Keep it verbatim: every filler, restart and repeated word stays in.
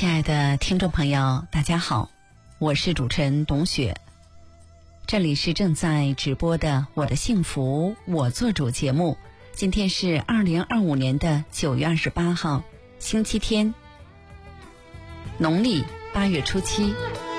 亲爱的听众朋友，大家好，我是主持人董雪，这里是正在直播的我的幸福我做主节目。今天是二零二五年的九月二十八号，星期天，农历八月初七。